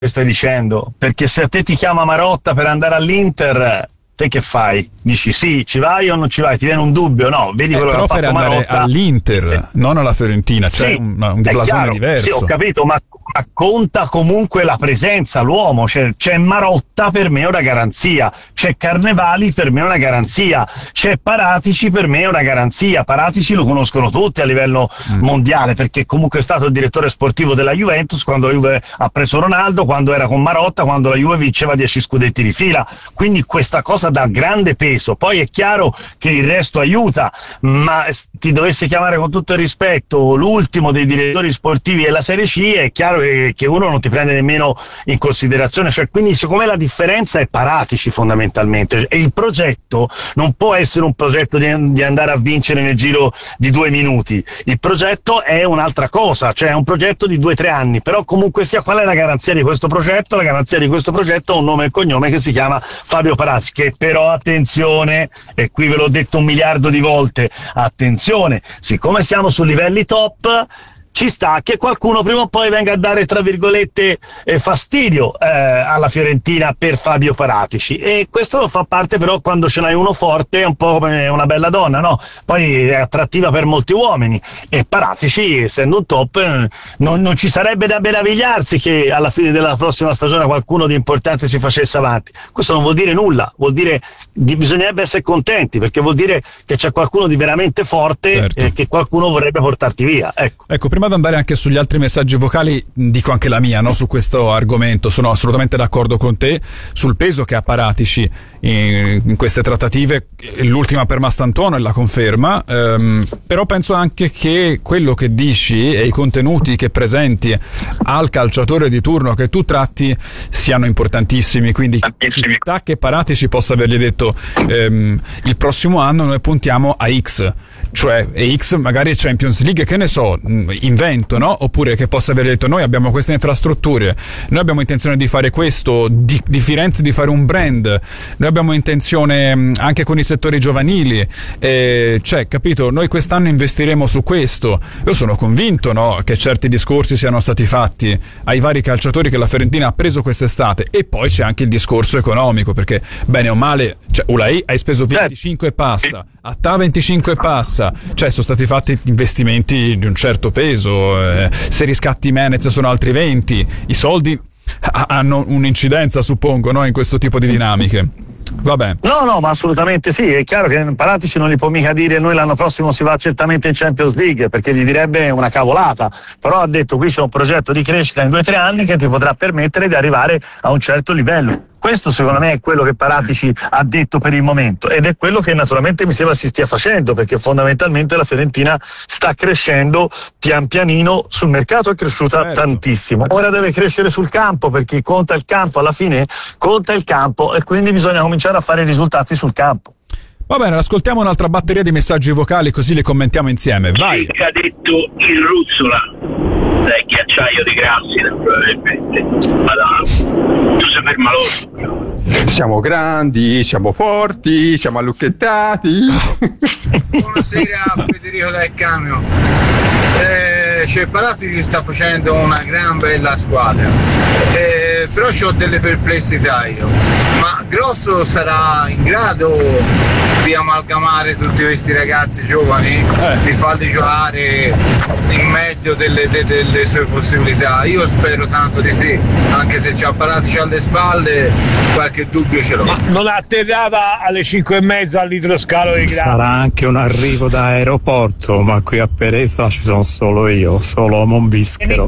stai dicendo, perché se a te ti chiama Marotta per andare all'Inter, te che fai? Dici sì, ci vai o non ci vai? Ti viene un dubbio? No, vedi quello che ha fatto Marotta. Però per andare all'Inter, non alla Fiorentina, c'è un blasone diverso. Sì, ho capito, ma conta comunque la presenza, l'uomo. C'è Marotta, per me è una garanzia, c'è Carnevali, per me è una garanzia, c'è Paratici, per me è una garanzia. Paratici lo conoscono tutti a livello mondiale, perché comunque è stato il direttore sportivo della Juventus quando la Juve ha preso Ronaldo, quando era con Marotta, quando la Juve vinceva 10 scudetti di fila, quindi questa cosa dà grande peso. Poi è chiaro che il resto aiuta, ma ti dovesse chiamare, con tutto il rispetto, l'ultimo dei direttori sportivi della Serie C, è chiaro che uno non ti prende nemmeno in considerazione. Quindi secondo me la differenza è Paratici fondamentalmente, e il progetto non può essere un progetto di andare a vincere nel giro di 2 minuti, il progetto è un'altra cosa, cioè è un progetto di 2-3 anni, però comunque sia, qual è la garanzia di questo progetto? La garanzia di questo progetto ha un nome e cognome che si chiama Fabio Paratici, che però, attenzione, e qui ve l'ho detto 1 miliardo di volte, attenzione, siccome siamo su livelli top, ci sta che qualcuno prima o poi venga a dare, tra virgolette, fastidio alla Fiorentina per Fabio Paratici, e questo fa parte, però, quando ce n'hai uno forte, è un po' come una bella donna, no? Poi è attrattiva per molti uomini, e Paratici, essendo un top, non ci sarebbe da meravigliarsi che alla fine della prossima stagione qualcuno di importante si facesse avanti. Questo non vuol dire nulla, vuol dire bisognerebbe essere contenti, perché vuol dire che c'è qualcuno di veramente forte, certo, che qualcuno vorrebbe portarti via. Ecco, prima di andare anche sugli altri messaggi vocali, dico anche la mia, no, su questo argomento. Sono assolutamente d'accordo con te sul peso che ha Paratici in queste trattative. L'ultima per Mastantuono è la conferma, però penso anche che quello che dici e i contenuti che presenti al calciatore di turno che tu tratti siano importantissimi, quindi ci sta che Paratici possa avergli detto il prossimo anno noi puntiamo a X, cioè X magari Champions League, che ne so, invento, no? Oppure che possa aver detto noi abbiamo queste infrastrutture, noi abbiamo intenzione di fare questo, di Firenze di fare un brand, noi abbiamo intenzione anche con i settori giovanili, cioè, capito, noi quest'anno investiremo su questo. Io sono convinto, no, che certi discorsi siano stati fatti ai vari calciatori che la Fiorentina ha preso quest'estate, e poi c'è anche il discorso economico, perché bene o male, cioè, Ulai hai speso 25 e passa, Attà 25 e passa, cioè sono stati fatti investimenti di un certo peso, se riscatti Menez sono altri 20, i soldi hanno un'incidenza, suppongo, no, in questo tipo di dinamiche. Vabbè. No, ma assolutamente sì, è chiaro che Paratici non gli può mica dire noi l'anno prossimo si va certamente in Champions League, perché gli direbbe una cavolata, però ha detto qui c'è un progetto di crescita in 2-3 anni che ti potrà permettere di arrivare a un certo livello. Questo secondo me è quello che Paratici ha detto per il momento, ed è quello che naturalmente mi sembra si stia facendo, perché fondamentalmente la Fiorentina sta crescendo pian pianino, sul mercato è cresciuta tantissimo, ora deve crescere sul campo, perché conta il campo, alla fine conta il campo, e quindi bisogna cominciare a fare i risultati sul campo. Va bene, ascoltiamo un'altra batteria di messaggi vocali, così li commentiamo insieme. Vai. Che ha detto il Ruzzola dai ghiacciaio di Grassina, probabilmente. Madonna, tu sei permaloso. Siamo grandi, siamo forti, siamo allucchettati. Buonasera, Federico Del Camio. Cioè, Paratici sta facendo una gran bella squadra, però ho delle perplessità io. Ma Grosso sarà in grado di amalgamare tutti questi ragazzi giovani, di farli giocare in meglio delle sue possibilità? Io spero tanto di sì, anche se c'ha Paratici alle spalle, qualche dubbio ce l'ho. Ma non atterrava alle 5:30 all'idroscalo di Grasso? Sarà anche un arrivo da aeroporto, ma qui a Peresa ci sono solo io, solo Monbischero.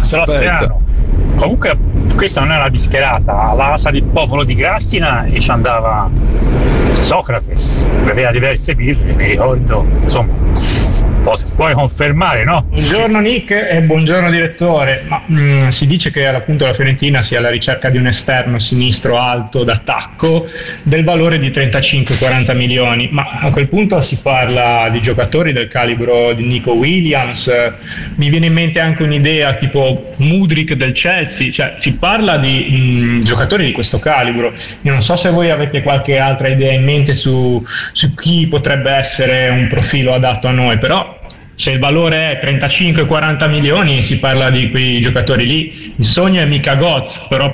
Comunque questa non è una bischerata, alla Asa del Popolo di Grassina e ci andava Socrates, aveva diverse birre, mi ricordo, insomma, puoi confermare, no? Buongiorno Nick e buongiorno direttore, ma si dice che appunto la Fiorentina sia alla ricerca di un esterno sinistro alto d'attacco del valore di 35-40 milioni, ma a quel punto si parla di giocatori del calibro di Nico Williams, mi viene in mente anche un'idea tipo Mudryk del Chelsea, cioè si parla di giocatori di questo calibro. Io non so se voi avete qualche altra idea in mente su chi potrebbe essere un profilo adatto a noi, però se il valore è 35-40 milioni si parla di quei giocatori lì. Il sogno è Mika Götze, però